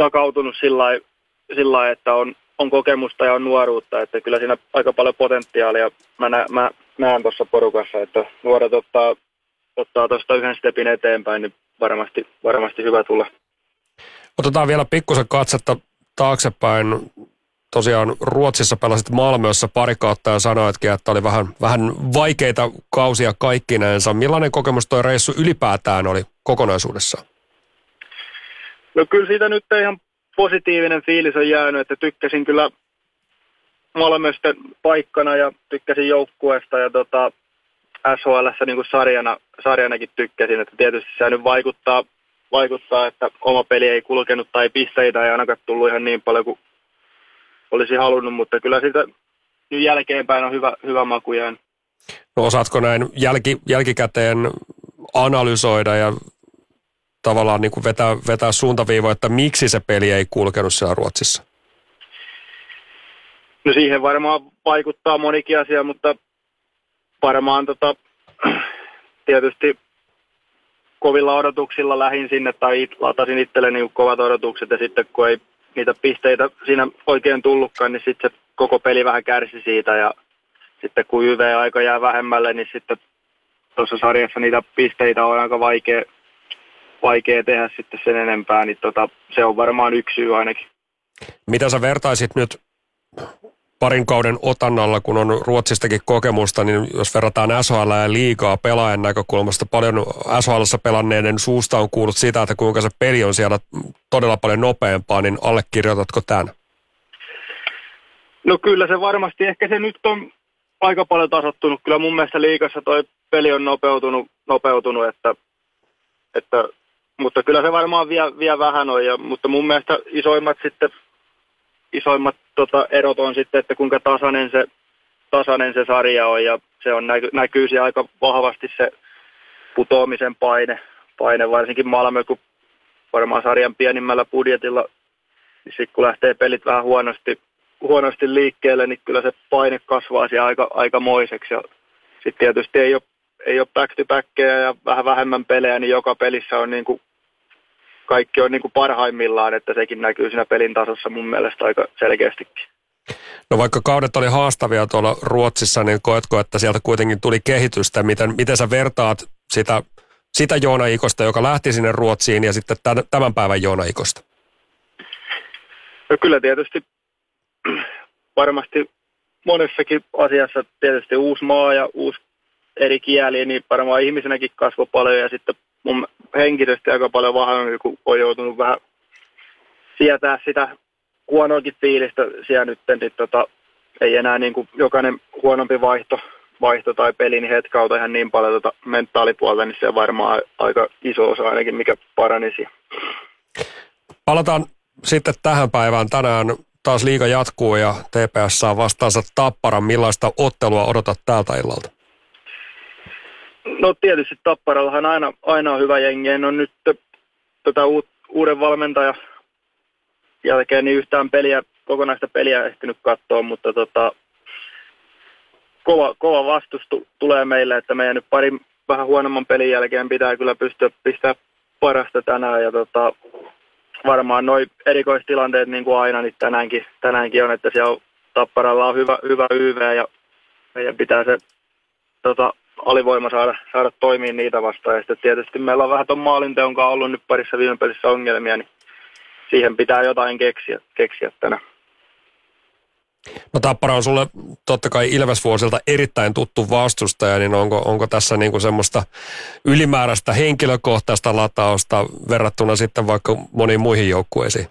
takautunut sillä että on kokemusta ja on nuoruutta, että kyllä siinä aika paljon potentiaalia mä näen tuossa porukassa, että nuoret ottaa tuosta yhden stepin eteenpäin, niin varmasti hyvä tulla. Otetaan vielä pikkusen katsetta taaksepäin. Tosiaan Ruotsissa pelasit Malmössä pari kautta ja sanoitkin, että oli vähän vaikeita kausia kaikkinensa. Millainen kokemus toi reissu ylipäätään oli kokonaisuudessaan? No kyllä siitä nyt ihan positiivinen fiilis on jäänyt, että tykkäsin kyllä Malmöstä paikkana ja tykkäsin joukkueesta ja SHL:ssä niin kuin sarjanakin tykkäsin, että tietysti se nyt vaikuttaa, että oma peli ei kulkenut tai pisteitä ei ainakaan tullut ihan niin paljon kuin olisi halunnut, mutta kyllä siitä nyt jälkeenpäin on hyvä maku jäänyt. No osaatko näin jälkikäteen analysoida ja tavallaan niin kuin vetää suuntaviivoja, että miksi se peli ei kulkenut siellä Ruotsissa? No siihen varmaan vaikuttaa monikin asia, mutta varmaan tietysti kovilla odotuksilla lähdin sinne tai latasin itselleni niin kovat odotukset ja sitten kun ei niitä pisteitä siinä oikein tullutkaan, niin sitten se koko peli vähän kärsi siitä ja sitten kun YV-aika jää vähemmälle, niin sitten tuossa sarjassa niitä pisteitä on aika vaikea tehdä sitten sen enempää, niin se on varmaan yksi syy ainakin. Mitä sä vertaisit nyt parin kauden otannalla, kun on Ruotsistakin kokemusta, niin jos verrataan SHL ja liigaa pelaajan näkökulmasta, paljon SHL:ssä pelanneiden suusta on kuullut sitä, että kuinka se peli on siellä todella paljon nopeampaa, niin allekirjoitatko tämän? No kyllä se varmasti, ehkä se nyt on aika paljon tasoittunut. Kyllä mun mielestä liigassa toi peli on nopeutunut mutta kyllä se varmaan vielä vähän on, mutta mun mielestä isoimmat erot on sitten, että kuinka tasainen se sarja on ja se on näkyy siellä aika vahvasti se putoamisen paine varsinkin Malmö, kun varmaan sarjan pienimmällä budjetilla, niin sitten kun lähtee pelit vähän huonosti liikkeelle, niin kyllä se paine kasvaa siellä aikamoiseksi ja sitten tietysti ei ole back-to-backkejä ja vähän vähemmän pelejä, niin joka pelissä on niin kuin kaikki on niin kuin parhaimmillaan, että sekin näkyy siinä pelin tasossa mun mielestä aika selkeästikin. No vaikka kaudet oli haastavia tuolla Ruotsissa, niin koetko, että sieltä kuitenkin tuli kehitystä? Miten sä vertaat sitä Joona Ikosta, joka lähti sinne Ruotsiin ja sitten tämän päivän Joona Ikosta? No kyllä tietysti varmasti monessakin asiassa tietysti uusi maa ja uusi eri kieli, niin varmaan ihmisenäkin kasvoi paljon ja sitten mun henkisesti aika paljon vahvemmin, kun on joutunut vähän sietää sitä huonoakin fiilistä siellä nyt, niin ei enää niin kuin jokainen huonompi vaihto tai peli niin hetkauta ihan niin paljon mentaalipuolta, niin se on varmaan aika iso osa ainakin, mikä paranisi. Palataan sitten tähän päivään. Tänään taas liiga jatkuu ja TPS saa vastaansa Tapparan. Millaista ottelua odotat tältä illalta? No tietysti Tapparallahan aina on hyvä jengi. En ole nyt uuden valmentajan jälkeen niin yhtään kokonaista peliä ehtinyt katsoa, mutta kova vastus tulee meille, että meidän nyt parin vähän huonomman pelin jälkeen pitää kyllä pystyä pistämään parasta tänään ja varmaan noi erikoistilanteet niin kuin aina, niin tänäänkin on, että siellä Tapparalla on hyvä YV ja meidän pitää se alivoima saada toimia niitä vastaan. Ja sitten tietysti meillä on vähän tuon maalinteon kanssa ollut nyt parissa viime pelissä ongelmia, niin siihen pitää jotain keksiä tänään. No Tappara on sulle totta kai Ilves-vuosilta erittäin tuttu vastustaja, niin onko tässä niinku semmoista ylimääräistä henkilökohtaista latausta verrattuna sitten vaikka moniin muihin joukkueisiin?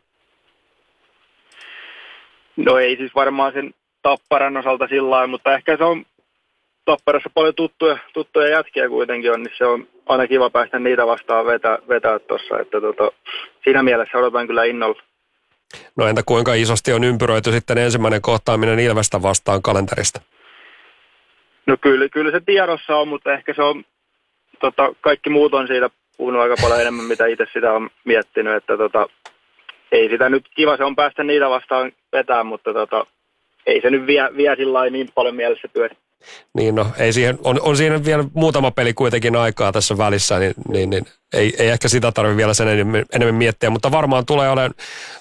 No ei siis varmaan sen Tapparan osalta sillä lailla, mutta ehkä se on Tapparassa paljon tuttuja jätkiä kuitenkin on, niin se on aina kiva päästä niitä vastaan vetää tuossa, että siinä mielessä odotan kyllä innolla. No entä kuinka isosti on ympyröity sitten ensimmäinen kohtaaminen Ilvestä vastaan kalenterista? No kyllä se tiedossa on, mutta ehkä se on, kaikki muut on siitä puhunut aika paljon enemmän, mitä itse sitä on miettinyt, että ei sitä nyt kiva se on päästä niitä vastaan vetää, mutta ei se nyt vie sillä niin paljon mielessä pyöri. Niin no, ei siihen, on siinä vielä muutama peli kuitenkin aikaa tässä välissä, niin ei ehkä sitä tarvitse vielä sen enemmän miettiä, mutta varmaan tulee olemaan